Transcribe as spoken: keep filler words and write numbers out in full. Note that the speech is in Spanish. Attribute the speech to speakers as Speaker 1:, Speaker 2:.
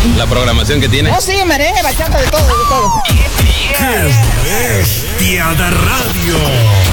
Speaker 1: la programación que tiene.
Speaker 2: Oh, sí, merengue, bachata, de todo, de todo.
Speaker 3: ¡Qué bestia de radio!